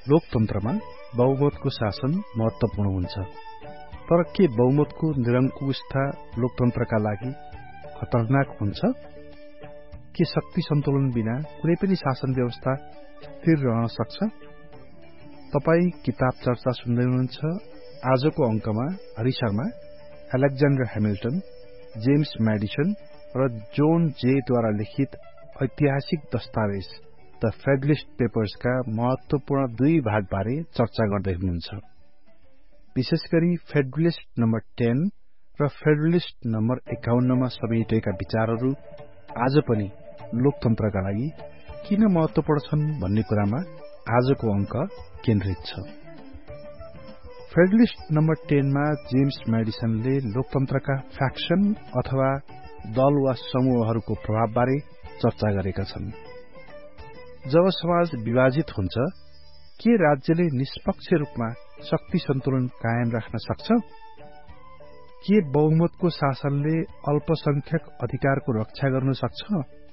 लोकतन्त्रमा बहुमतको शासन महत्वपूर्ण हुन्छ, तर के बहुमतको निरङ्कुशता लोकतन्त्रका लागि खतरनाक हुन्छ? के शक्ति सन्तुलन बिना कुनै पनि शासन व्यवस्था स्थिर रहन सक्छ? तपाई किताब चर्चा सुन्दै हुनुहुन्छ। आजको अंकमा Hari Sharma, Alexander Hamilton, James medicine र जोन जे द्वारा लिखित ऐतिहासिक दस्तावेज द फेडरलिस्ट पेपर्सका महत्वपूर्ण 2 भागबारे चर्चा गर्दै हुनुहुन्छ। विशेष गरी फेडरलिस्ट नम्बर 10 र फेडरलिस्ट नम्बर 51 मा समेटिएका विचारहरू आज पनि लोकतन्त्रका लागि किन महत्वपूर्ण छन् भन्ने कुरामा आजको अंक केन्द्रित छ। फेडरलिस्ट नम्बर 10 मा जेम्स मैडिसनले लोकतन्त्रका फ्याक्सन अथवा दल वा समूहहरूको प्रभावबारे चर्चा गरेका छन्। जब समाज विभाजित हुन्छ, के राज्यले निष्पक्ष रूपमा शक्ति सन्तुलन कायम राख्न सक्छ? के बहुमतको शासनले अल्पसंख्यक अधिकारको रक्षा गर्न सक्छ?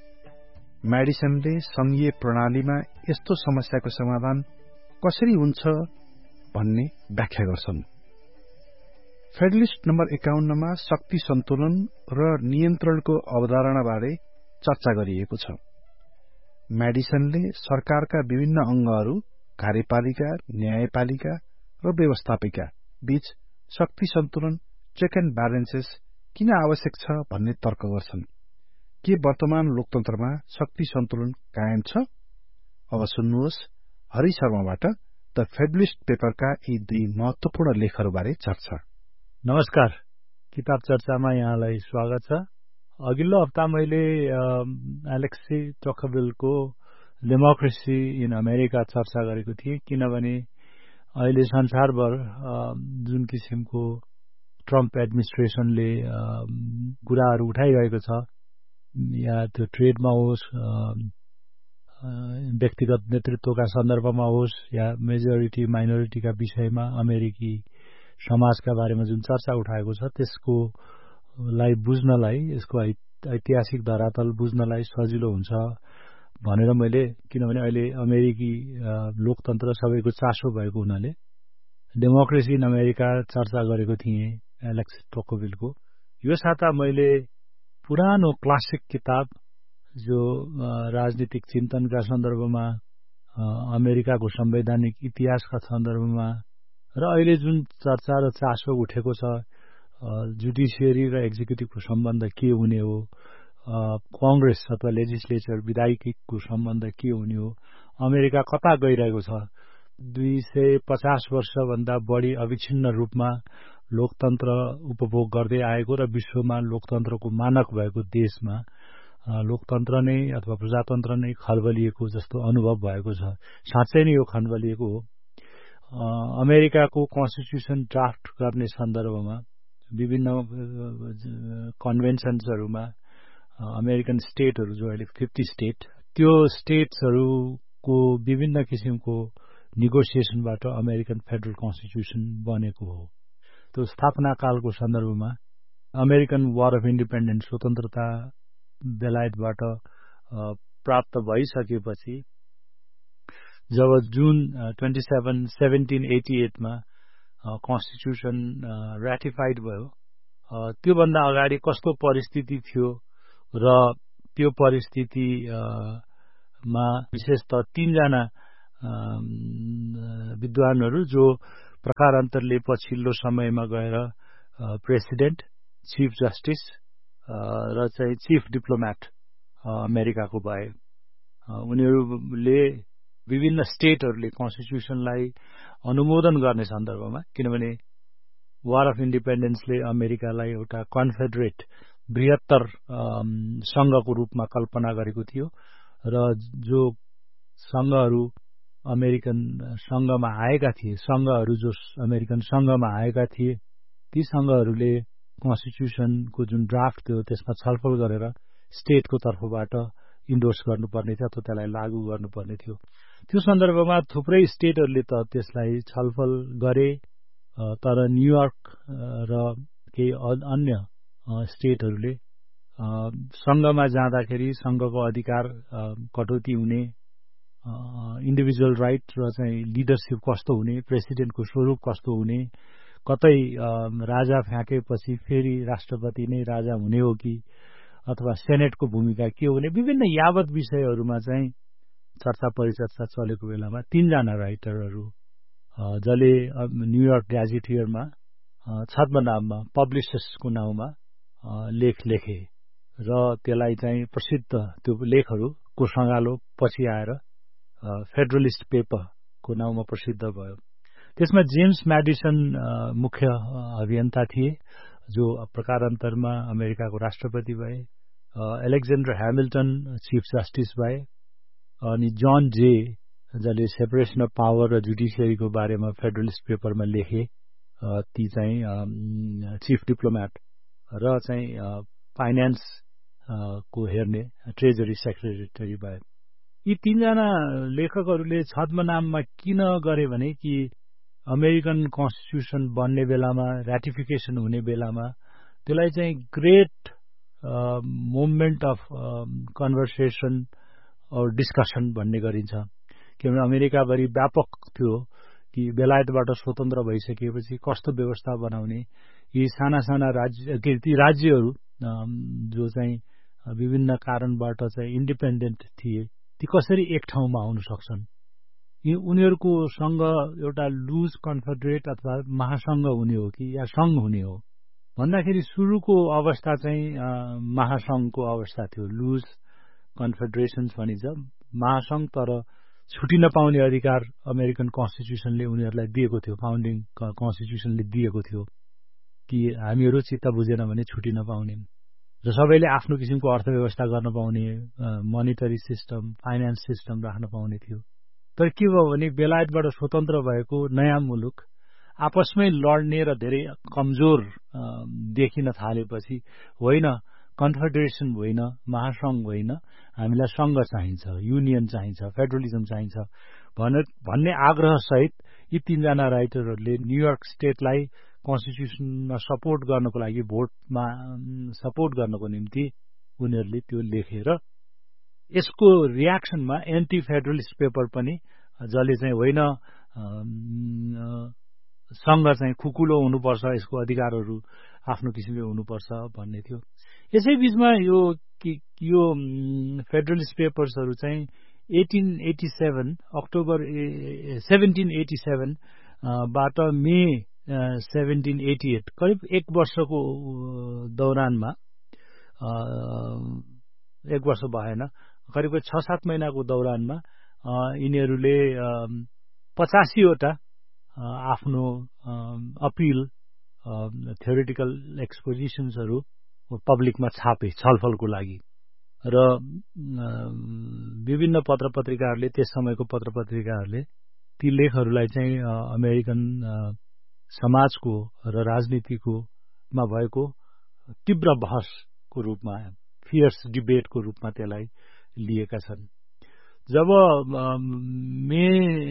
मैडिसनले संघीय प्रणालीमा यस्तो समस्याको समाधान कसरी हुन्छ भन्ने व्याख्या गर्छन्। फेडरलिस्ट नम्बर 51 मा शक्ति सन्तुलन र नियन्त्रणको अवधारणाबारे चर्चा गरिएको छ। मैडिसनले सरकारका विभिन्न अंगहरू कार्यपालिका, न्यायपालिका र व्यवस्थापिका बीच शक्ति सन्तुलन चेक एन्ड ब्यालेन्सेस किन आवश्यक छ भन्ने तर्क गर्छन्। के वर्तमान लोकतन्त्रमा शक्ति सन्तुलन कायम छ? अब सुन्नुहोस् हरि शर्माबाट द फेडरलिस्ट पेपरका यी 2 महत्वपूर्ण लेखहरूबारे चर्चा। नमस्कार, किताब चर्चामा यहाँलाई स्वागत छ। अघिल्लो हप्ता मैले एलेक्सी टोकभिलको डेमोक्रेसी इन अमेरिका चर्चा गरेको थिएँ, किनभने अहिले संसारभर जुन किसिमको ट्रम्प एडमिनिस्ट्रेसनले कुराहरू उठाइरहेको छ, या त्यो ट्रेडमा होस्, व्यक्तिगत नेतृत्वका सन्दर्भमा होस्, या मेजोरिटी माइनोरिटीका विषयमा अमेरिकी समाजका बारेमा जुन चर्चा उठाएको छ, त्यसको लाई बुझ्नलाई, यसको ऐतिहासिक धरातल बुझ्नलाई सजिलो हुन्छ भनेर मैले, किनभने अहिले अमेरिकी लोकतन्त्र सबैको चासो भएको हुनाले डेमोक्रेसी इन अमेरिका चर्चा गरेको थिएँ एलेक्स टोकभिलको। यो साता मैले पुरानो क्लासिक किताब जो राजनीतिक चिन्तनका सन्दर्भमा, अमेरिकाको संवैधानिक इतिहासका सन्दर्भमा र अहिले जुन चर्चा र चासो उठेको छ, जुडिसियरी र एक्जिक्युटिभको सम्बन्ध के हुने हो, कांग्रेस अथवा लेजिस्लेचर विधायिकीको सम्बन्ध के हुने हो, अमेरिका कता गइरहेको छ, 250 वर्षभन्दा बढी अविच्छिन्न रूपमा लोकतन्त्र उपभोग गर्दै आएको र विश्वमा लोकतन्त्रको मानक भएको देशमा लोकतन्त्र नै अथवा प्रजातन्त्र नै खलबलिएको जस्तो अनुभव भएको छ। साँच्चै नै यो खलबलिएको हो। अमेरिकाको कन्स्टिट्युसन ड्राफ्ट गर्ने सन्दर्भमा विभिन्न कन्भेन्सन्सहरूमा अमेरिकन स्टेटहरू जो अहिले 50 स्टेट, त्यो स्टेट्सहरूको विभिन्न किसिमको नेगोसिएसनबाट अमेरिकन फेडरल कन्स्टिट्युसन बनेको हो। त्यो स्थापना कालको सन्दर्भमा अमेरिकन वार अफ इन्डिपेन्डेन्स, स्वतन्त्रता बेलायतबाट प्राप्त भइसकेपछि जब जुन 27, 1788 मा कन्स्टिट्युसन राटिफाइड भयो, त्योभन्दा अगाडि कस्तो परिस्थिति थियो र त्यो परिस्थितिमा विशेषतः 3 जना विद्वानहरू जो प्रकारान्तरले पछिल्लो समयमा गएर प्रेसिडेन्ट, चीफ जस्टिस र चाहिँ चीफ डिप्लोमेट अमेरिकाको भए, उनीहरूले विभिन्न स्टेटहरूले कन्स्टिट्युसनलाई अनुमोदन गर्ने सन्दर्भमा, किनभने वार अफ इन्डिपेन्डेन्सले अमेरिकालाई एउटा कन्फेडरेट बृहत्तर संघको रूपमा कल्पना गरेको थियो र जो संघहरू अमेरिकन संघमा आएका थिए, संघहरू जो अमेरिकन संघमा आएका थिए, ती संघहरूले कन्स्टिट्युसनको जुन ड्राफ्ट थियो त्यसमा छलफल गरेर स्टेटको तर्फबाट इन्डोर्स गर्नुपर्ने थियो अथवा त्यसलाई लागू गर्नुपर्ने थियो। त्यो सन्दर्भमा थुप्रै स्टेटहरूले त त्यसलाई छलफल गरे, तर न्यूयर्क र केही अन्य स्टेटहरूले संघमा जाँदाखेरि संघको अधिकार कटौती हुने इन्डिभिजुअल राइट र चाहिँ लिडरसिप कस्तो हुने, प्रेसिडेन्टको स्वरूप कस्तो हुने, कतै राजा फ्याँकेपछि फेरि राष्ट्रपति नै राजा हुने हो कि अथवा सेनेटको भूमिका के हुने, विभिन्न यावत विषयहरूमा चाहिँ चर्चा परिचर्चा चलेको बेलामा 3 जना राइटरहरू जसले न्युयोर्क ग्याजेटियरमा छद्मनाममा पब्लिशर्सको नाउँमा लेख लेखे र त्यसलाई चाहिँ प्रसिद्ध त्यो लेखहरूको सँगालो पछि आएर फेडरलिस्ट पेपरको नाउँमा प्रसिद्ध भयो। त्यसमा जेम्स म्याडिसन मुख्य अभियन्ता थिए जो प्रकारान्तरमा अमेरिकाको राष्ट्रपति भए, एलेक्जेन्डर ह्यामिल्टन चिफ जस्टिस भए, अनि जन जे जसले सेपरेसन अफ पावर र जुडिसियरीको बारेमा फेडरलिस्ट पेपरमा लेखे, ती चाहिँ चिफ डिप्लोमेट र चाहिँ फाइनान्स को हेर्ने ट्रेजरी सेक्रेटरी भए। यी 3 जना लेखकहरूले छद्मनाममा किन गरे भने कि अमेरिकन कन्स्टिट्युसन बन्ने बेलामा, र्याटिफिकेसन हुने बेलामा त्यसलाई चाहिँ ग्रेट मोमेन्ट अफ कन्भर्सेसन और डिस्कसन भन्ने गरिन्छ। किनभने अमेरिकाभरि व्यापक थियो कि बेलायतबाट स्वतन्त्र भइसकेपछि कस्तो व्यवस्था बनाउने, यी साना साना राज्यहरू जो चाहिँ विभिन्न कारणबाट चाहिँ इन्डिपेन्डेन्ट थिए ती कसरी एक ठाउँमा आउन सक्छन्, यी उनीहरूको सँग एउटा लुज कन्फेडरेट अथवा महासंघ हुने हो कि या संघ हुने हो भन्दाखेरि सुरुको अवस्था चाहिँ महासंघको अवस्था थियो। लुज कन्फेडरेसन्स भनिन्छ महासंघ, तर छुटिन पाउने अधिकार अमेरिकन कन्स्टिट्युसनले उनीहरूलाई दिएको थियो, फाउन्डिङ कन्स्टिट्युसनले दिएको थियो कि हामीहरू चित्त बुझेन भने छुटिन पाउने र सबैले आफ्नो किसिमको अर्थव्यवस्था गर्न पाउने, मनिटरी सिस्टम, फाइनान्स सिस्टम राख्न पाउने थियो। तर के भयो भने बेलायतबाट स्वतन्त्र भएको नयाँ मुलुक आपसमै लड्ने र धेरै कमजोर देखिन थालेपछि होइन कन्फेडरेसन होइन, महासंघ होइन, हामीलाई संघ चाहिन्छ, युनियन चाहिन्छ, फेडरलिजम चाहिन्छ भन्ने आग्रह सहित यी 3 जना राइटरहरूले न्युयोर्क स्टेटलाई कन्स्टिट्युसनमा सपोर्ट गर्नको लागि, भोटमा सपोर्ट गर्नको निम्ति उनीहरूले त्यो लेखेर यसको रियाक्सनमा एन्टी फेडरलिस्ट पेपर पनि जसले चाहिँ होइन संघ चाहिँ खुकुलो हुनुपर्छ, यसको अधिकारहरू आफ्नो किसिमले हुनुपर्छ भन्ने थियो। यसै बीचमा यो फेडरलिस्ट पेपर्सहरू चाहिँ 1887 अक्टोबर 1787 बाट मे 1788 करिब 1 वर्षको दौरानमा, 1 वर्ष भएन, करिब 6-7 महिनाको दौरानमा यिनीहरूले 85 वटा आफ्नो अपिल थ्योरेटिकल एक्सपोजिसन्सहरू पब्लिकमा छापे छलफलको लागि र विभिन्न पत्रपत्रिकाहरूले, त्यस समयको पत्रपत्रिकाहरूले ती लेखहरूलाई चाहिँ अमेरिकन समाजको र राजनीतिकोमा भएको तीव्र बहसको रूपमा, फियर्स डिबेटको रूपमा त्यसलाई लिएका छन्। जब मे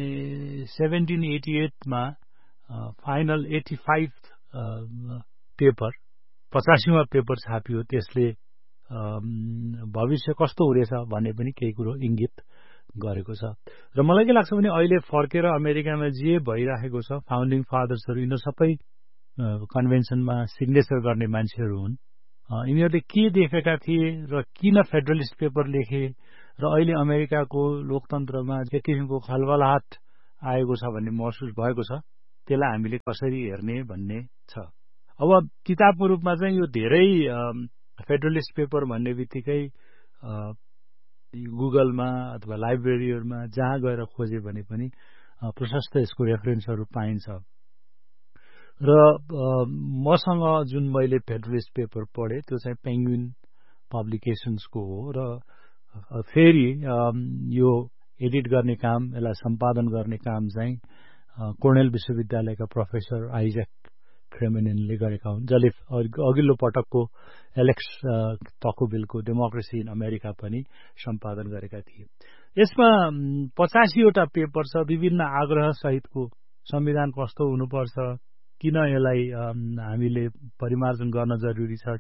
1788 मा फाइनल 85 पेपर, 85वां पेपर छापियो, त्यसले भविष्य कस्तो हुनेछ भन्ने पनि केही कुरो इंगित गरेको छ। र मलाई के लाग्छ भने अहिले फर्केर अमेरिकामा जे भइराखेको छ, फाउन्डिङ फादर्सहरू यिनीहरू सबै कन्भेन्सनमा सिग्नेचर गर्ने मान्छेहरू हुन्। यिनीहरूले के देखेका थिए र किन फेडरलिस्ट पेपर लेखे र अहिले अमेरिकाको लोकतन्त्रमा जे किसिमको खलबलाहट आएको छ भन्ने महसुस भएको छ, त्यसलाई हामीले कसरी हेर्ने भन्ने छ। अब किताबको रूपमा चाहिँ यो धेरै फेडरलिस्ट पेपर भन्ने बित्तिकै गुगलमा अथवा लाइब्रेरीहरूमा जहाँ गएर खोजे भने पनि प्रशस्त यसको रेफरेन्सहरू पाइन्छ। र मसँग जुन मैले फेडरलिस्ट पेपर पढे त्यो चाहिँ पेंगुइन पब्लिकेशन्सको हो र फेरि यो एडिट गर्ने काम, यसलाई सम्पादन गर्ने काम चाहिँ कोर्नेल विश्वविद्यालयका प्रोफेसर आइजक क्रेमेनिनले गरेका हुन्, जसले अघिल्लो पटकको एलेक्स टकोबिलको डेमोक्रेसी इन अमेरिका पनि सम्पादन गरेका थिए। यसमा 85 वटा पेपर छ, विभिन्न आग्रह सहितको। संविधान कस्तो हुनुपर्छ, किन यसलाई हामीले परिमार्जन गर्न जरुरी छ,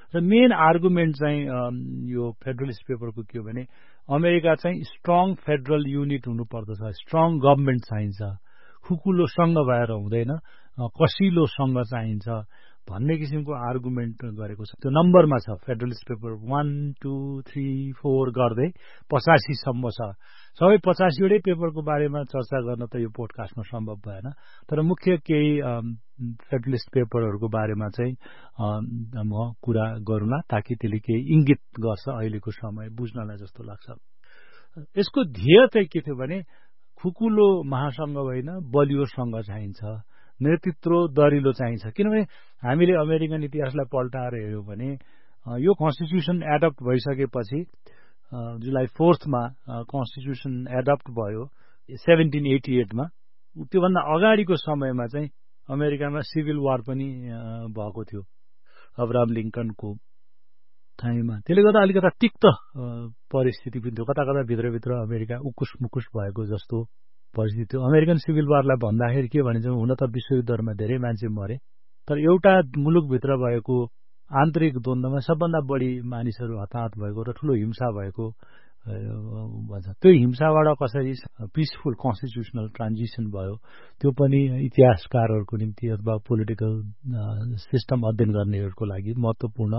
र मेन आर्गुमेन्ट चाहिँ यो फेडरलिस्ट पेपरको के हो भने अमेरिका चाहिँ स्ट्रङ फेडरल युनिट हुनुपर्दछ, स्ट्रङ गभर्नमेन्ट चाहिन्छ, खुकुलो संघ भएर हुँदैन, कसिलो संघ चाहिन्छ भन्ने किसिमको आर्गुमेन्ट गरेको छ। त्यो नम्बरमा छ फेडरलिस्ट पेपर 1, 2, 3, 4 गर्दै 85 सम्म छ। सबै 85 वटै पेपरको बारेमा चर्चा गर्न त यो पोडकास्टमा सम्भव भएन, तर मुख्य केही फेडरलिस्ट पेपरहरूको बारेमा चाहिँ म कुरा गरौँला ताकि त्यसले केही इंगित गर्छ अहिलेको समय बुझ्नलाई जस्तो लाग्छ। यसको ध्येय चाहिँ के थियो भने खुकुलो महासंघ होइन, बलियो संघ चाहिन्छ, नेतृत्व दरिलो चाहिन्छ। किनभने हामीले अमेरिकन इतिहासलाई पल्टाएर हेर्यौं भने यो कन्स्टिट्युसन एडप्ट भइसकेपछि जुलाई 4 मा कन्स्टिट्युसन एडप्ट भयो 1788 मा। त्योभन्दा अगाडिको समयमा चाहिँ अमेरिकामा सिभिल वार पनि भएको थियो अब्राहम लिंकनको टाइममा। त्यसले गर्दा अलिकता तिक्त परिस्थिति पनि थियो, कता कता भित्रभित्र अमेरिका उकुस मुकुस भएको जस्तो परिस्थिति थियो। अमेरिकन सिभिल वारलाई भन्दाखेरि के भनिन्छ, हुन त विश्वयुद्धमा धेरै मान्छे मरे, तर एउटा मुलुकभित्र भएको आन्तरिक द्वन्द्वमा सबभन्दा बढी मानिसहरू हताहत भएको र ठूलो हिंसा भएको भन्छ। त्यो हिंसाबाट कसरी पिसफुल कन्स्टिट्युसनल ट्रान्जिसन भयो त्यो पनि इतिहासकारहरूको निम्ति अथवा पोलिटिकल सिस्टम अध्ययन गर्नेहरूको लागि महत्त्वपूर्ण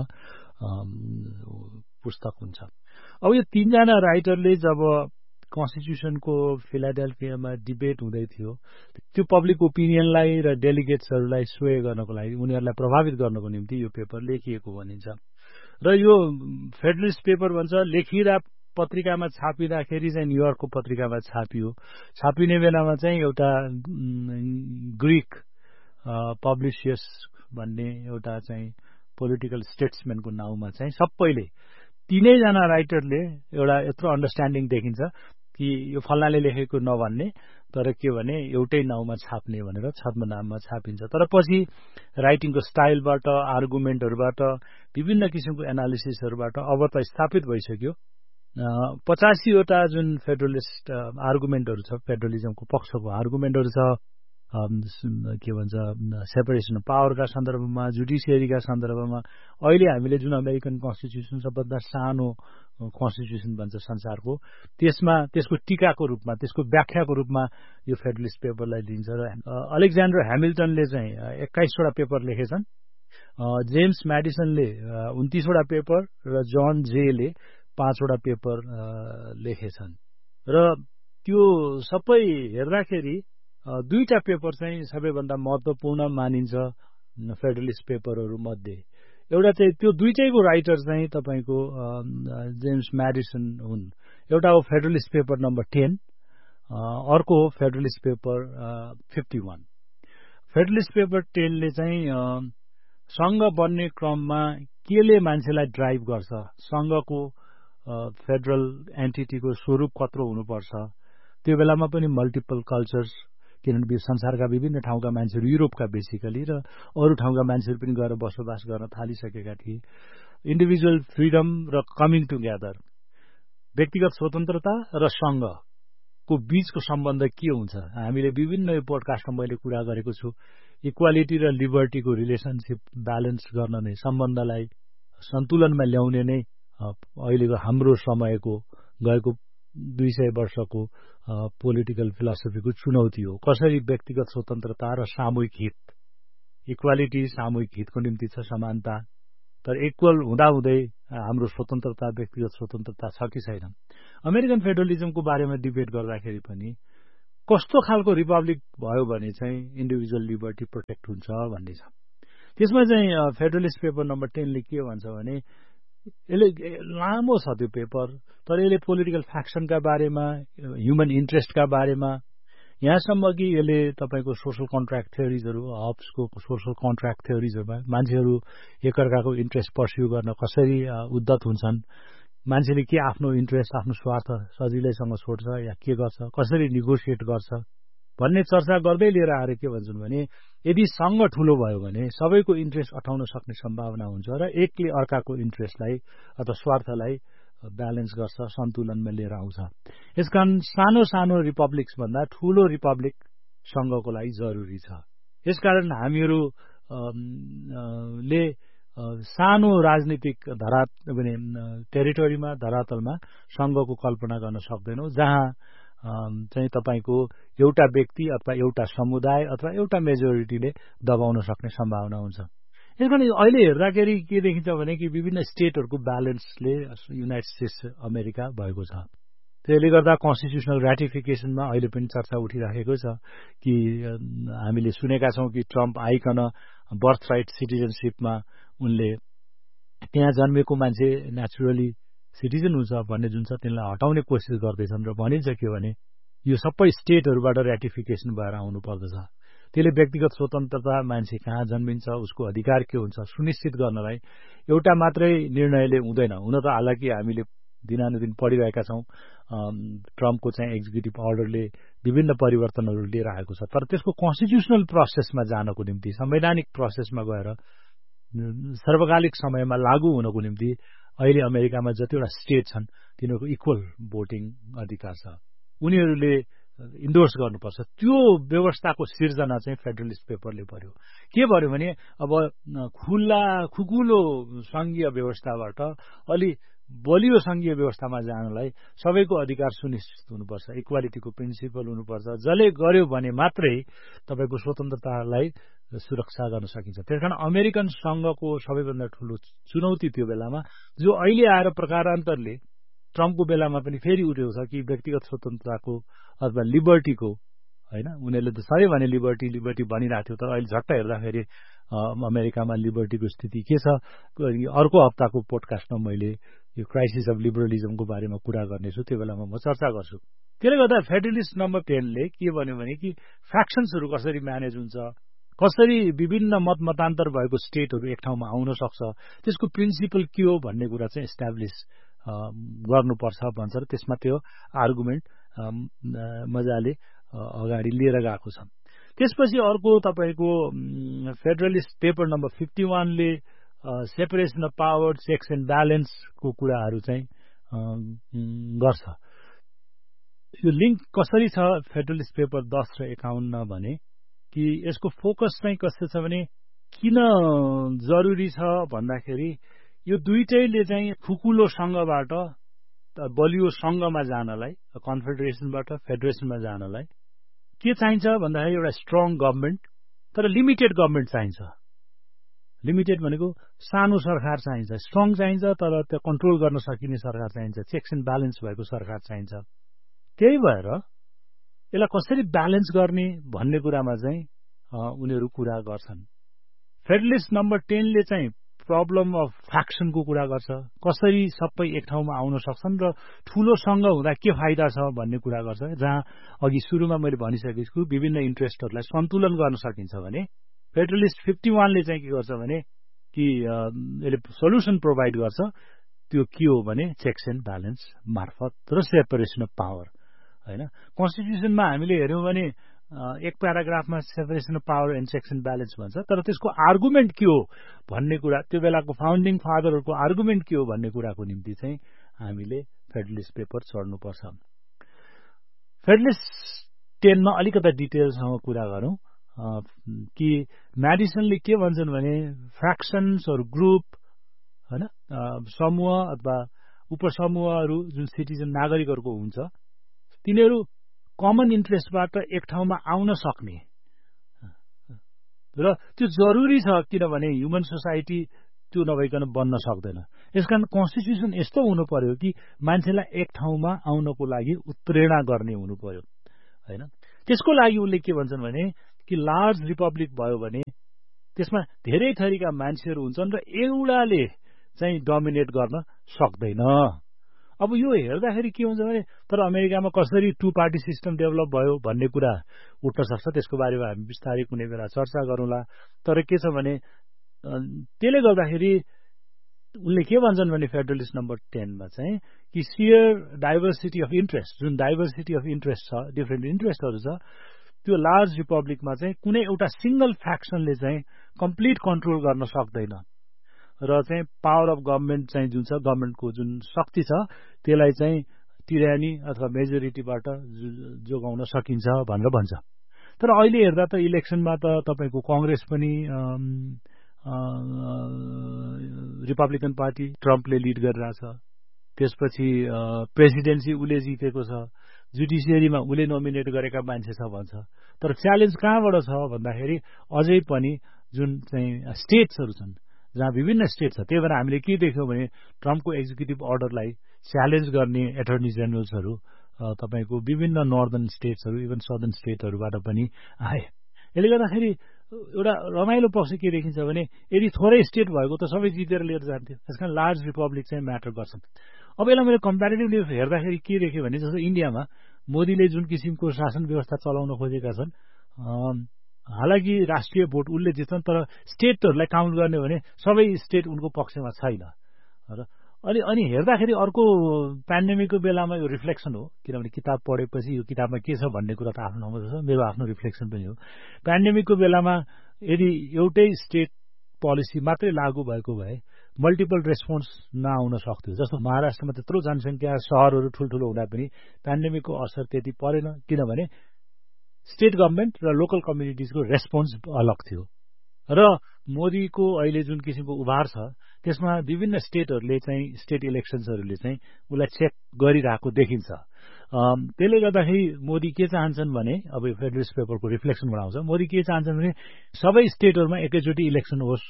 पुस्तक हुन्छ। अब यो तीनजना राइटरले जब कन्स्टिट्युसनको फिलाडेल्फियामा डिबेट हुँदै थियो, त्यो पब्लिक ओपिनियनलाई र डेलिगेट्सहरूलाई स्वे गर्नको लागि, उनीहरूलाई प्रभावित गर्नको निम्ति यो पेपर लेखिएको भनिन्छ। र यो फेडरलिस्ट पेपर भन्छ लेखिँदा पत्रिकामा छापिँदाखेरि चाहिँ न्युयोर्कको पत्रिकामा छापियो। छापिने बेलामा चाहिँ एउटा ग्रीक पब्लिसियस भन्ने एउटा चाहिँ पोलिटिकल स्टेट्सम्यानको नाउँमा चाहिँ सबैले तीनैजना राइटरले एउटा यत्रो अन्डरस्ट्यान्डिङ देखिन्छ कि यो फल्नाले लेखेको नभन्ने, तर के भने एउटै नाउँमा छाप्ने भनेर छद्मनाममा छापिन्छ। तर पछि राइटिङको स्टाइलबाट, आर्गुमेन्टहरूबाट, विभिन्न किसिमको एनालिसिसहरूबाट अब त स्थापित भइसक्यो 85 वटा जुन फेडरलिस्ट आर्गुमेन्टहरू छ, फेडरलिजमको पक्षको आर्गुमेन्टहरू छ, के भन्छ सेपरेसन अफ पावरका सन्दर्भमा, जुडिसियरीका सन्दर्भमा। अहिले हामीले जुन अमेरिकन कन्स्टिट्युसन सबभन्दा सानो कन्स्टिट्युसन भन्छ संसारको, त्यसमा त्यसको टीकाको रूपमा, त्यसको व्याख्याको रूपमा यो फेडरलिस्ट पेपरलाई लिन्छ। र अलेक्जेन्डर ह्यामिल्टनले चाहिँ 21 वटा पेपर लेखेछन्, जेम्स म्याडिसनले 29 वटा पेपर र जन जेले 5 वटा पेपर लेखेछन्। र त्यो सबै हेर्दाखेरि दुईटा पेपर चाहिँ सबैभन्दा महत्त्वपूर्ण मानिन्छ फेडरलिस्ट पेपरहरू मध्ये। एउटा चाहिँ त्यो दुईटैको राइटर चाहिँ तपाईको जेम्स म्याडिसन हुन्। एउटा हो फेडरलिस्ट पेपर नम्बर 10, अर्को हो फेडरलिस्ट पेपर 51। फेडरलिस्ट पेपर 10 ले चाहिँ संघ बन्ने क्रममा केले मान्छेलाई ड्राइभ गर्छ, संघको फेडरल एन्टिटीको स्वरूप कत्रो हुनुपर्छ, त्यो बेलामा पनि मल्टिपल कल्चर्स, किनभने संसारका विभिन्न ठाउँका मान्छेहरू, युरोपका बेसिकली र अरू ठाउँका मान्छेहरू पनि गएर बसोबास गर्न थालिसकेका थिए। इन्डिभिजुअल फ्रिडम र कमिङ टुगेदर, व्यक्तिगत स्वतन्त्रता र संघको बीचको सम्बन्ध के हुन्छ, हामीले विभिन्न यो पोडकास्टमा मैले कुरा गरेको छु। इक्वालिटी र लिबर्टीको रिलेसनशिप ब्यालेन्स गर्न नै, सम्बन्धलाई सन्तुलनमा ल्याउने नै अहिलेको हाम्रो समयको गएको 200 वर्षको पोलिटिकल फिलोसफीको चुनौती हो। कसरी व्यक्तिगत स्वतन्त्रता र सामूहिक हित, इक्वालिटी सामूहिक हितको निम्ति छ समानता, तर इक्वल हुँदाहुँदै हाम्रो स्वतन्त्रता, व्यक्तिगत स्वतन्त्रता छ कि छैन। अमेरिकन फेडरलिजमको बारेमा डिबेट गर्दाखेरि पनि कस्तो खालको रिपब्लिक भयो भने चाहिँ इन्डिभिजुअल लिबर्टी प्रोटेक्ट हुन्छ भन्ने छ। त्यसमा चाहिँ फेडरलिस्ट पेपर नम्बर 10 ले के भन्छ भने, यसले लामो छ त्यो पेपर, तर यसले पोलिटिकल फ्याक्सनका बारेमा, ह्युमन इन्ट्रेस्टका बारेमा, यहाँसम्म कि यसले तपाईको सोशल कन्ट्र्याक्ट थ्योरिजहरू, हब्सको सोशल कन्ट्र्याक्ट थ्योरिजहरूमा मान्छेहरू एकअर्काको इन्ट्रेस्ट पर्स्यु गर्न कसरी उद्धत हुन्छन्, मान्छेले के आफ्नो इन्ट्रेस्ट, आफ्नो स्वार्थ सजिलैसँग छोड्छ या के गर्छ, कसरी निगोसिएट गर्छ भन्ने चर्चा गर्दै लिएर आएर के भन्छन् भने, यदि संघ ठूलो भयो भने सबैको इन्ट्रेस्ट अटाउन सक्ने सम्भावना हुन्छ र एकले अर्काको इन्ट्रेस्टलाई अथवा स्वार्थलाई ब्यालेन्स गर्छ, सन्तुलनमा लिएर आउँछ। यसकारण सानो सानो रिपब्लिक्स भन्दा ठूलो रिपब्लिक संघको लागि जरुरी छ। यसकारण हामीहरूले सानो राजनीतिक टेरिटोरीमा धरातलमा संघको कल्पना गर्न सक्दैनौँ जहाँ चाहिँ तपाईको एउटा व्यक्ति अथवा एउटा समुदाय अथवा एउटा मेजोरिटीले दबाउन सक्ने सम्भावना हुन्छ। यसकारण अहिले हेर्दाखेरि के देखिन्छ भने कि विभिन्न स्टेटहरूको ब्यालेन्सले युनाइटेड स्टेट्स अमेरिका भएको छ। त्यसले गर्दा कन्स्टिट्युसनल राटिफिकेसनमा अहिले पनि चर्चा उठिराखेको छ कि हामीले सुनेका छौं कि ट्रम्प आइकन बर्थ राइट सिटिजनशिपमा उनले त्यहाँ जन्मेको मान्छे नेचुरली सिटिजन हुन्छ भन्ने जुन छ त्यसलाई हटाउने कोसिस गर्दैछन् र भनिन्छ के भने यो सबै स्टेटहरूबाट राटिफिकेसन भएर आउनु पर्दछ। त्यसले व्यक्तिगत स्वतन्त्रता मान्छे कहाँ जन्मिन्छ उसको अधिकार के हुन्छ सुनिश्चित गर्नलाई एउटा मात्रै निर्णयले हुँदैन। हुन त हालाकि हामीले दिनानुदिन पढिरहेका छौं ट्रम्पको चाहिँ एक्जिक्युटिभ अर्डरले विभिन्न परिवर्तनहरू लिएर आएको छ, तर त्यसको कन्स्टिट्युसनल प्रोसेसमा जानको निम्ति संवैधानिक प्रोसेसमा गएर सर्वकालिक समयमा लागू हुनको निम्ति अहिले अमेरिकामा जतिवटा स्टेट छन् तिनीहरूको इक्वल भोटिङ अधिकार छ, उनीहरूले इन्डोर्स गर्नुपर्छ। त्यो व्यवस्थाको सिर्जना चाहिँ फेडरलिस्ट पेपरले पर्यो। के पर्यो भने अब खुकुलो संघीय व्यवस्थाबाट अलि बलियो संघीय व्यवस्थामा जानलाई सबैको अधिकार सुनिश्चित हुनुपर्छ, इक्वालिटीको प्रिन्सिपल हुनुपर्छ। जसले गर्यो भने मात्रै तपाईको स्वतन्त्रतालाई सुरक्षा गर्न सकिन्छ। त्यसकारण अमेरिकन संघको सबैभन्दा ठूलो चुनौती त्यो बेलामा जो अहिले आएर प्रकारान्तरले ट्रम्पको बेलामा पनि फेरि उठेको छ कि व्यक्तिगत स्वतन्त्रताको अथवा लिबर्टीको हैन, उनीहरूले त सधैँ भने लिबर्टी भनिरहेको थियो, तर अहिले झट्ट हेर्दाखेरि अमेरिकामा लिबर्टीको स्थिति के छ। अर्को हप्ताको पोडकास्टमा मैले यो क्राइसिस अफ लिबरलिजमको बारेमा कुरा गर्नेछु, त्यो बेलामा म चर्चा गर्छु। त्यसले गर्दा फेडरलिस्ट नम्बर 10 ले के भन्यो भने कि फ्याक्सन्सहरू कसरी म्यानेज हुन्छ, कसरी विभिन्न मतान्तर भएको स्टेटहरू एक ठाउँमा आउन सक्छ, त्यसको प्रिन्सिपल के हो भन्ने कुरा चाहिँ एस्टाब्लिश गर्नुपर्छ भन्छ र त्यसमा त्यो आर्गुमेन्ट मजाले अगाडि लिएर गएको छ। त्यसपछि अर्को तपाईको फेडरलिस्ट पेपर नम्बर 51 ले separation of power, checks and ब्यालेन्सको कुराहरू चाहिँ गर्छ। यो लिंक कसरी छ फेडरलिस्ट पेपर 10 र 51 भने कि यसको फोकस चाहिँ कस्तो छ भने किन जरुरी छ भन्दाखेरि यो दुईटैले चाहिँ खुकुलो संघबाट बलियो संघमा जानलाई, कन्फेडरेसनबाट फेडरेसनमा जानलाई के चाहिन्छ भन्दाखेरि एउटा स्ट्रङ गभर्नमेन्ट, तर लिमिटेड गभर्नमेन्ट चाहिन्छ। लिमिटेड भनेको सानो सरकार चाहिन्छ, स्ट्रङ चाहिन्छ तर त्यो कन्ट्रोल गर्न सकिने सरकार चाहिन्छ, चेक्स एन्ड ब्यालेन्स भएको सरकार चाहिन्छ। त्यही भएर यसलाई कसरी ब्यालेन्स गर्ने भन्ने कुरामा चाहिँ उनीहरू कुरा गर्छन्। फेडरलिस्ट नम्बर 10 ले चाहिँ प्रब्लम अफ फ्याक्सनको कुरा गर्छ, कसरी सबै एक ठाउँमा आउन सक्छन् र ठूलो संघ हुँदा के फाइदा छ भन्ने कुरा गर्छ, जहाँ अघि सुरुमा मैले भनिसकेको छु विभिन्न इन्ट्रेस्टहरूलाई सन्तुलन गर्न सकिन्छ भने फेडरलिस्ट 51 ले चाहिँ के गर्छ भने कि यसले सोलुसन प्रोभाइड गर्छ। त्यो के हो भने चेक्स एन्ड ब्यालेन्स मार्फत र सेपरेसन अफ पावर हैन। कन्स्टिट्युसनमा हामीले हेर्यौं भने एक प्याराग्राफमा separation of power and checks and balance भन्छ, तर त्यसको आर्गुमेन्ट के हो भन्ने कुरा, त्यो बेलाको फाउन्डिङ फादरहरूको आर्गुमेन्ट के हो भन्ने कुराको निम्ति चाहिँ हामीले फेडरलिस्ट पेपर चढ्नुपर्छ। फेडरलिस्ट 10 मा अलिकता डिटेलसँग कुरा गरौँ कि म्याडिसनले के भन्छन् भने फ्र्याक्सन्सहरु ग्रुप हैन, समूह अथवा उपसमूहहरु जुन सिटिजन नागरिकहरुको हुन्छ तिनीहरु कमन इन्ट्रेस्टबाट एक ठाउँमा आउन सक्ने र त्यो जरुरी छ, किनभने ह्युमन सोसाइटी त्यो नभइकन बन्न सक्दैन। यसकारण कन्स्टिट्युसन यस्तो हुनु पर्यो कि मान्छेलाई एक ठाउँमा आउनको लागि उत्प्रेरणा गर्ने हुनु पर्यो हैन। त्यसको लागि उनले के भन्छन् भने कि लार्ज रिपब्लिक भयो भने त्यसमा धेरै थरीका मान्छेहरू हुन्छन् र एउटाले चाहिँ डोमिनेट गर्न सक्दैन। अब यो हेर्दाखेरि के हुन्छ भने तर अमेरिकामा कसरी टु पार्टी सिस्टम डेभलप भयो भन्ने कुरा उठ्न सक्छ, त्यसको बारेमा हामी विस्तारै कुनै बेला चर्चा गरौँला। तर के छ भने त्यसले गर्दाखेरि उनले के भन्छन् भने फेडरलिस्ट नम्बर 10 मा चाहिँ कि सियर डाइभर्सिटी अफ इन्ट्रेस्ट, जुन डाइभर्सिटी अफ इन्ट्रेस्ट छ, डिफरेन्ट इन्ट्रेस्टहरू छ, त्यो लार्ज रिपब्लिकमा चाहिँ कुनै एउटा सिंगल फ्याक्सनले चाहिँ कम्प्लिट कन्ट्रोल गर्न सक्दैन र चाहिँ पावर अफ गभर्नमेन्ट चाहिँ जुन छ, गभर्नमेन्टको जुन शक्ति छ त्यसलाई चाहिँ टिरानी अथवा मेजोरिटीबाट जोगाउन सकिन्छ भनेर भन्छ। तर अहिले हेर्दा त इलेक्सनमा त तपाईको कांग्रेस पनि रिपब्लिकन पार्टी ट्रम्पले लिड गरिरहेछ, त्यसपछि प्रेसिडेन्सी उसले जितेको छ, जुडिसियरीमा उसले नोमिनेट गरेका मान्छे छ भन्छ। तर च्यालेन्ज कहाँबाट छ भन्दाखेरि अझै पनि जुन चाहिँ स्टेट्सहरू छन् जहाँ विभिन्न स्टेट छ, त्यही भएर हामीले के देख्यौँ भने ट्रम्पको एक्जिक्युटिभ अर्डरलाई च्यालेन्ज गर्ने एटर्नी जेनरल्सहरू तपाईको विभिन्न नर्दर्न स्टेट्सहरू इभन सदर्न स्टेटहरूबाट पनि आए। यसले गर्दाखेरि एउटा रमाइलो पक्ष के देखिन्छ भने यदि थोरै स्टेट भएको त सबै जितेर लिएर जान्थ्यो, त्यसकारण लार्ज रिपब्लिक चाहिँ म्याटर गर्छ। अब यसलाई मैले कम्पेरिटिभली हेर्दाखेरि के देखेँ भने जस्तो इन्डियामा मोदीले जुन किसिमको शासन व्यवस्था चलाउन खोजेका छन्, हालाकि राष्ट्रिय भोट उसले जित्छन् तर स्टेटहरूलाई काउन्ट गर्ने भने सबै स्टेट उनको पक्षमा छैन र अनि हेर्दाखेरि अर्को पेन्डेमिकको बेलामा यो रिफ्लेक्सन हो, किनभने किताब पढेपछि यो किताबमा के छ भन्ने कुरा त आफ्नो ठाउँमा छ, मेरो आफ्नो रिफ्लेक्सन पनि हो। पेन्डेमिकको बेलामा यदि एउटै स्टेट पोलिसी मात्रै लागू भएको भए मल्टिपल रेस्पोन्स नआउन सक्थ्यो। जस्तो महाराष्ट्रमा त्यत्रो जनसङ्ख्या, सहरहरू ठुल्ठुलो हुँदा पनि पेन्डेमिकको असर त्यति परेन, किनभने स्टेट गभर्मेन्ट र लोकल कम्युनिटिजको रेस्पोन्स अलग थियो। र मोदीको अहिले जुन किसिमको उभार छ त्यसमा विभिन्न स्टेटहरूले चाहिँ स्टेट इलेक्सन्सहरूले चाहिँ उसलाई चेक गरिरहेको देखिन्छ। त्यसले गर्दाखेरि मोदी के चाहन्छन् भने अब फेडरलिस्ट पेपरको रिफ्लेक्सनबाट आउँछ, मोदी के चाहन्छन् भने सबै स्टेटहरूमा एकैचोटि इलेक्सन होस्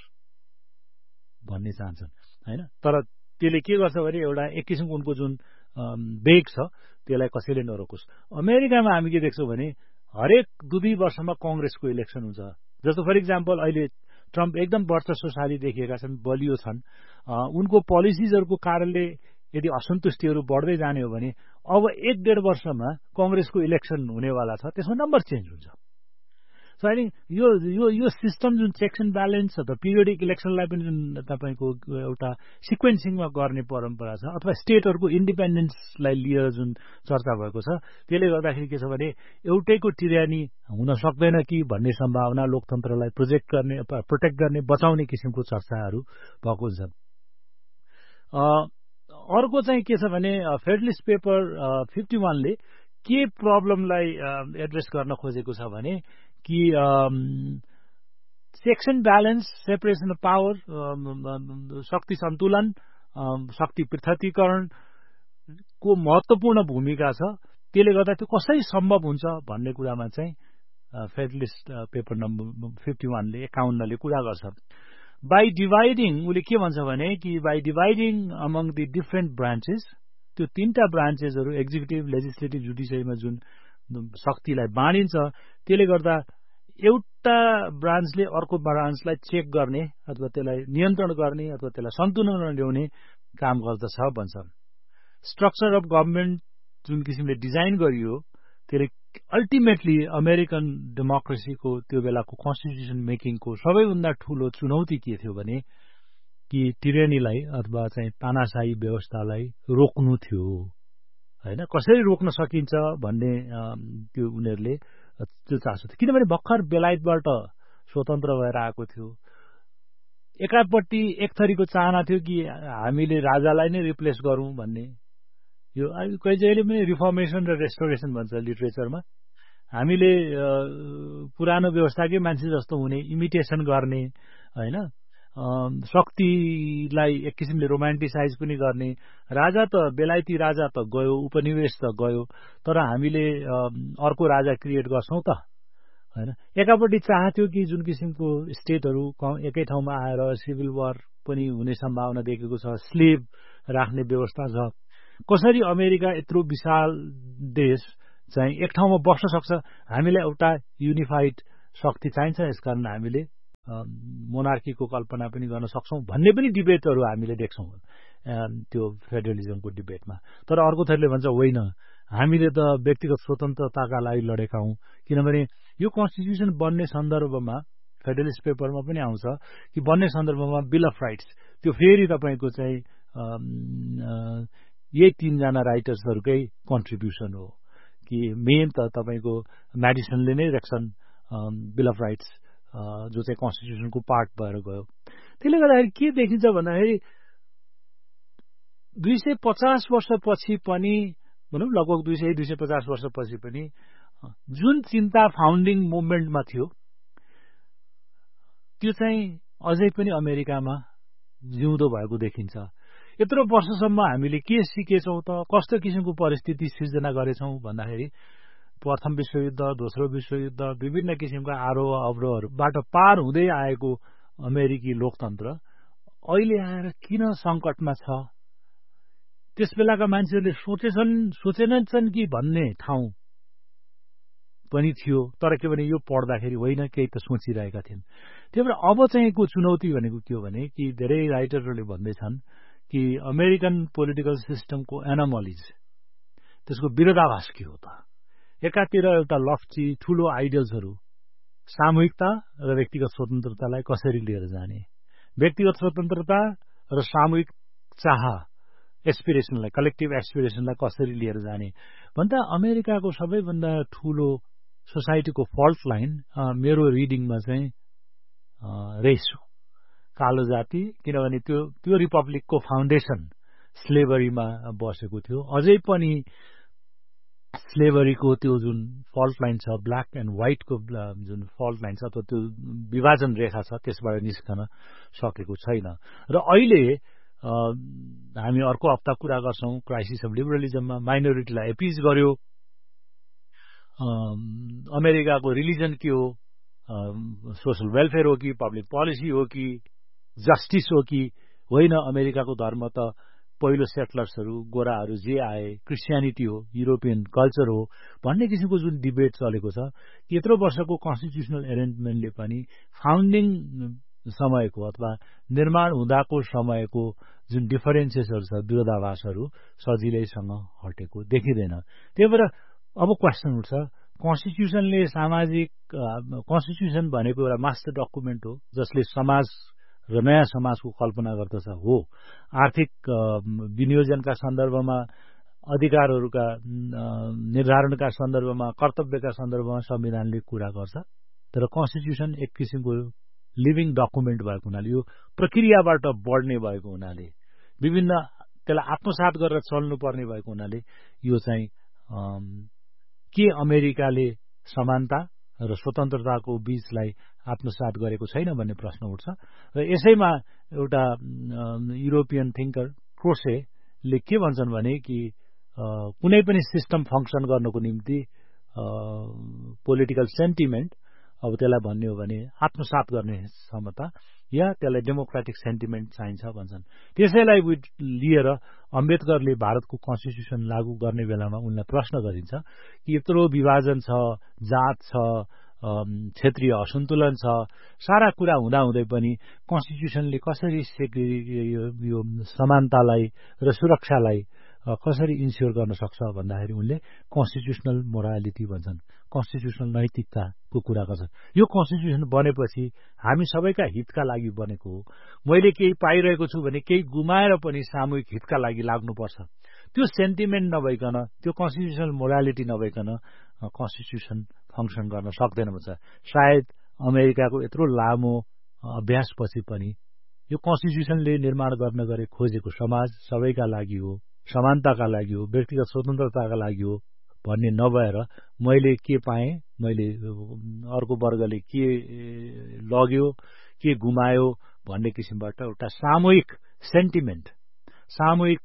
भन्ने चाहन्छन् हैन। तर त्यसले के गर्छ भने एउटा एक किसिमको उनको जुन बेग छ त्यसलाई कसैले नरोकोस्। अमेरिकामा हामी के देख्छौँ भने हरेक 2-2 वर्षमा कांग्रेसको इलेक्सन हुन्छ। जस्तो फर इक्जाम्पल अहिले ट्रम्प एकदम वर्चस्वशाली देखिएका छन्, बलियो छन्, उनको पोलिसिजहरूको कारणले यदि असन्तुष्टिहरू बढ्दै जाने हो भने अब 1-1.5 वर्षमा कांग्रेसको इलेक्सन हुनेवाला छ, त्यसमा नम्बर चेन्ज हुन्छ। सो आई थिंक यो सिस्टम जुन चेक्स एन्ड ब्यालेन्स छ त, पिरियडिक इलेक्सनलाई पनि जुन तपाईको एउटा सिक्वेन्सिङमा गर्ने परम्परा छ अथवा स्टेटहरूको इन्डिपेन्डेन्सलाई लिएर जुन चर्चा भएको छ, त्यसले गर्दाखेरि के छ भने एउटैको टिरानी हुन सक्दैन कि भन्ने सम्भावना लोकतन्त्रलाई प्रोटेक्ट गर्ने बचाउने किसिमको चर्चाहरू भएको छ। अर्को चाहिँ के छ भने फेडरलिस्ट पेपर 51 ले के प्रब्लमलाई एड्रेस गर्न खोजेको छ भने कि checks and balance, separation of power, शक्ति सन्तुलन, शक्ति पृथकीकरणको महत्वपूर्ण भूमिका छ। त्यसले गर्दा त्यो कसरी सम्भव हुन्छ भन्ने कुरामा चाहिँ फेडरलिस्ट पेपर नम्बर 51 ले 51 ले कुरा गर्छ। बाई डिभाइडिङ, उसले के भन्छ भने कि by dividing among the different branches, त्यो 3टा ब्रान्चेसहरू एक्जिक्युटिभ, लेजिस्लेटिभ, जुडिसियरीमा जुन शक्तिलाई बाँडिन्छ, त्यसले गर्दा एउटा ब्रान्चले अर्को ब्रान्चलाई चेक गर्ने अथवा त्यसलाई नियन्त्रण गर्ने अथवा त्यसलाई सन्तुलनमा ल्याउने काम गर्दछ भन्छ। स्ट्रक्चर अफ गभर्नमेन्ट जुन किसिमले डिजाइन गरियो त्यसले अल्टिमेटली अमेरिकन डेमोक्रेसीको त्यो बेलाको कन्स्टिट्युसन मेकिङको सबैभन्दा ठूलो चुनौती के थियो भने कि टिरेनीलाई अथवा चाहिँ तानाशाही व्यवस्थालाई रोक्नु थियो हैन। कसरी रोक्न सकिन्छ भन्ने त्यो उनीहरूले त्यो चासो थियो, किनभने भर्खर बेलायतबाट स्वतन्त्र भएर आएको थियो। एकापट्टि एक थरीको चाहना थियो कि हामीले राजालाई नै रिप्लेस गरौँ भन्ने, यो कहिले पनि रिफर्मेसन र रेस्टोरेसन भन्छ लिटरेचरमा, हामीले पुरानो व्यवस्थाकै मान्छे जस्तो हुने, इमिटेसन गर्ने हैन, शक्तिलाई एक किसिमले रोमान्टिसाइज पनि गर्ने। राजा त बेलायती राजा त गयो, उपनिवेश त गयो, तर हामीले अर्को राजा क्रिएट गर्छौं त हैन। एकापट्टि चाहन्थ्यो कि जुन किसिमको स्टेटहरू एकै ठाउँमा आएर सिभिल वार पनि हुने सम्भावना देखेको छ, स्लेभ राख्ने व्यवस्था छ। कसरी अमेरिका यत्रो विशाल देश चाहिँ एक ठाउँमा बस्न सक्छ, हामीलाई एउटा युनिफाइड शक्ति चाहिन्छ, यसकारण हामीले मोनार्कीको कल्पना पनि गर्न सक्छौं भन्ने पनि डिबेटहरू हामीले देख्छौं त्यो फेडरलिजमको डिबेटमा। तर अर्को थरीले भन्छ होइन, हामीले त व्यक्तिगत स्वतन्त्रताका लागि लडेका हौं, किनभने यो कन्स्टिट्युसन बन्ने सन्दर्भमा फेडरलिस्ट पेपरमा पनि आउँछ कि बन्ने सन्दर्भमा बिल अफ राइट्स, त्यो फेरि तपाईको चाहिँ यही 3 जना राइटर्सहरुकै कन्ट्रिब्युसन हो कि मेन त तपाईको म्याडिसनले नै लेख्छन् बिल अफ राइट्स, जो चाहिँ कन्स्टिट्युसनको पार्ट भएर गयो। त्यसले गर्दाखेरि के देखिन्छ भन्दाखेरि 250 वर्षपछि पनि, भनौं लगभग 200-250 वर्षपछि पनि जुन चिन्ता फाउन्डिङ मुभमेन्टमा थियो त्यो चाहिँ अझै पनि अमेरिकामा जिउँदो भएको देखिन्छ। यत्रो वर्षसम्म हामीले के सिकेछौँ त, कस्तो किसिमको परिस्थिति सिर्जना गरेछौँ भन्दाखेरि प्रथम विश्वयुद्ध, दोस्रो विश्वयुद्ध, विभिन्न किसिमका आरोह अवरोहहरूबाट पार हुँदै आएको अमेरिकी लोकतन्त्र अहिले आएर किन सङ्कटमा छ? त्यस बेलाका मान्छेहरूले सोचेनन् कि भन्ने ठाउँ पनि थियो। तर के भने यो पढ्दाखेरि होइन, केही त सोचिरहेका थिएन। त्यही भएर अब चाहिँको चुनौती भनेको के हो भने कि धेरै राइटरहरूले भन्दैछन् कि अमेरिकन पोलिटिकल सिस्टमको एनोमलिज, त्यसको विरोधाभास के हो त? एकातिर एउटा लफ्टी ठूलो आइडियल्सहरू, सामूहिकता र व्यक्तिगत स्वतन्त्रतालाई कसरी लिएर जाने, व्यक्तिगत स्वतन्त्रता र सामूहिक चाह, एस्पिरेसनलाई, कलेक्टिभ एस्पिरेसनलाई कसरी लिएर जाने भन्दा अमेरिकाको सबैभन्दा ठूलो सोसाइटीको फल्ट लाइन मेरो रिडिङमा चाहिँ रेस हो, कालो जाति। किनभने त्यो रिपब्लिकको फाउन्डेसन स्लेभरीमा बसेको थियो। अझै पनि स्लेभरीको त्यो जुन फल्ट लाइन छ, ब्ल्याक एन्ड व्हाइटको जुन फल्ट लाइन छ, त्यो विभाजन रेखा छ, त्यसबाट निस्कन सकेको छैन। र अहिले हामी अर्को हप्ता कुरा गर्छौं क्राइसिस अफ लिबरलिजममा, माइनोरिटीलाई एपिज गर्यो, अमेरिकाको रिलिजन के हो, सोशल वेलफेयर हो कि पब्लिक पोलिसी हो कि जस्टिस हो कि होइन, अमेरिकाको धर्म त पहिलो सेटलर्सहरू गोराहरू जे आए, क्रिस्चियनिटी हो, युरोपियन कल्चर हो भन्ने किसिमको जुन डिबेट चलेको छ, यत्रो वर्षको कन्स्टिट्युसनल एरेन्जमेन्टले पनि फाउन्डिङ समयको अथवा निर्माण हुँदाको समयको जुन डिफरेन्सेसहरू छ, विरोधाभासहरू सजिलैसँग हटेको देखिँदैन। त्यही भएर अब क्वेसन उठ्छ, कन्स्टिट्युसनले कन्स्टिट्युसन भनेको एउटा मास्टर डकुमेन्ट हो जसले समाज र नयाँ समाजको कल्पना गर्दछ। हो, आर्थिक विनियोजनका सन्दर्भमा, अधिकारहरूका निर्धारणका सन्दर्भमा, कर्तव्यका सन्दर्भमा संविधानले कुरा गर्छ। तर कन्स्टिट्युसन एक किसिमको लिभिङ डकुमेन्ट भएको हुनाले, यो प्रक्रियाबाट बढ्ने भएको हुनाले, विभिन्न त्यसलाई आत्मसात गरेर चल्नुपर्ने भएको हुनाले यो चाहिँ के अमेरिकाले समानता र स्वतन्त्रताको बीचलाई आत्मसात गरेको छैन भन्ने प्रश्न उठ्छ। र यसैमा एउटा युरोपियन थिङ्कर क्रोसेले के भन्छन् भने कि कुनै पनि सिस्टम फङ्सन गर्नको निम्ति पोलिटिकल सेन्टिमेन्ट, अब त्यसलाई भन्ने हो भने आत्मसात गर्ने क्षमता या त्यसलाई डेमोक्रेटिक सेन्टिमेन्ट चाहिन्छ भन्छन्। त्यसैलाई लिएर अम्बेडकरले भारतको कन्स्टिट्युसन लागू गर्ने बेलामा उनलाई प्रश्न गरिन्छ कि यत्रो विभाजन छ, जात छ, क्षेत्रीय असन्तुलन छ, सारा कुरा हुँदाहुँदै पनि कन्स्टिट्युसनले कसरी यो समानतालाई र सुरक्षालाई कसरी इन्स्योर गर्न सक्छ भन्दाखेरि उनले कन्स्टिट्युसनल मोरालिटी भन्छन्, कन्स्टिट्युसनल नैतिकताको कुरा गर्छन्। यो कन्स्टिट्युसन बनेपछि हामी सबैका हितका लागि बनेको हो। मैले केही पाइरहेको छु भने केही गुमाएर पनि सामूहिक हितका लागि लाग्नुपर्छ। त्यो सेन्टिमेन्ट नभइकन, त्यो कन्स्टिट्युसनल मोरालिटी नभइकन कन्स्टिट्युसन फङ्सन गर्न सक्दैन भन्छ। सायद अमेरिकाको यत्रो लामो अभ्यासपछि पनि यो कन्स्टिट्युसनले निर्माण गर्न गरे खोजेको समाज सबैका लागि हो, समानताका लागि हो, व्यक्तिगत स्वतन्त्रताका लागि हो भन्ने नभएर मैले के पाएँ, मैले अर्को वर्गले के लग्यो, के गुमायो भन्ने किसिमबाट एउटा सामूहिक सेन्टिमेन्ट, सामूहिक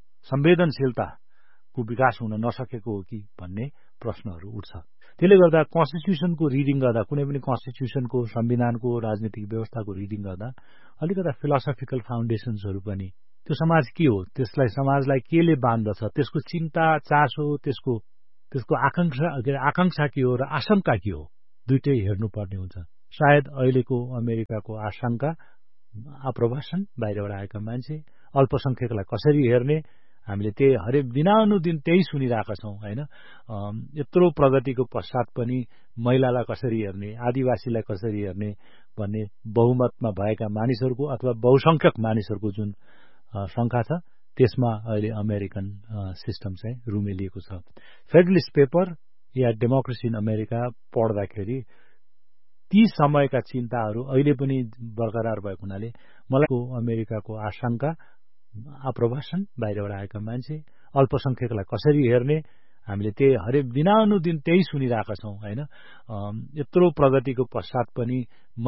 संवेदनशीलताको विकास हुन नसकेको हो कि भन्ने प्रश्नहरू उठ्छ। त्यसले गर्दा कन्स्टिट्युसनको रिडिङ गर्दा, कुनै पनि कन्स्टिट्युसनको, संविधानको, राजनीतिक व्यवस्थाको रिडिङ गर्दा अलिकता फिलोसफिकल फाउन्डेसन्सहरू पनि, त्यो समाज के हो, त्यसलाई समाजलाई केले बाँध्दछ, त्यसको चिन्ता, चासो, त्यसको आकांक्षा के हो र आशंका के हो, दुइटै हेर्नुपर्ने हुन्छ। सायद अहिलेको अमेरिकाको आशंका आप्रवासन, बाहिरबाट आएका मान्छे, अल्पसंख्यकलाई कसरी हेर्ने, हामीले त्यही हरेक दिनानुदिन त्यही सुनिरहेका छौं हैन। यत्रो प्रगतिको पश्चात पनि महिलालाई कसरी हेर्ने, आदिवासीलाई कसरी हेर्ने भन्ने बहुमतमा भएका मानिसहरूको अथवा बहुसंख्यक मानिसहरूको जुन संख्या छ, त्यसमा अहिले अमेरिकन सिस्टम चाहिँ रुमेलिएको छ। Federalist paper yeah democracy in America पढ्दाखेरि ती समयका चिन्ताहरू अहिले पनि बरकरार भएको हुनाले मलाई अमेरिकाको आशंका आप्रवासन, बाहिरबाट आएका मान्छे, अल्पसंख्यकलाई कसरी हेर्ने, हामीले त्यही हरेक दिनानुदिन त्यही सुनिरहेका छौं हैन। यत्रो प्रगतिको पश्चात पनि